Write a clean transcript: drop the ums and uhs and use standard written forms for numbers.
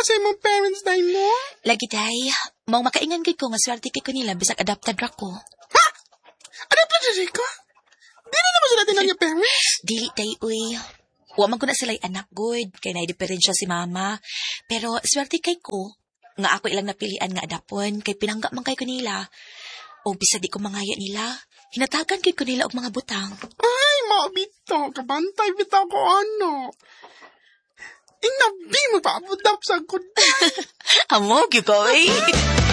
sa imong parents day mo? Lagi day, mao makaingan gid ko nga swerte kay ko nila bisag adopted ra ko. Ha? Ano pa dyan ka? Di na naman sila tinang yung parents? Dili day, uy. Wa man ko na sila'y anak, good. Kaya na-diferensya si mama. Pero swerte kay ko, nga ako ilang napilian nga adapon, kay pinangga man kay ko nila. O bisa di ko mangaya nila, hinatagan kay ko nila og mga butang. Ay, mabito. Kabantay bitaw ko ano. Inabi mo pa abudap sa kuday. Amo, gyud ko, eh.